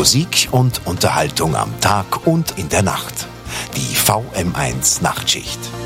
Musik und Unterhaltung am Tag und in der Nacht. Die VM1 Nachtschicht.